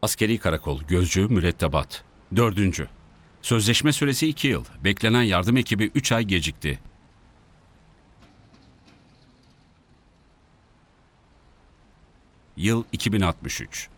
Askeri karakol, gözcü, mürettebat. Dördüncü. Sözleşme süresi 2 yıl. Beklenen yardım ekibi 3 ay gecikti. Yıl 2063.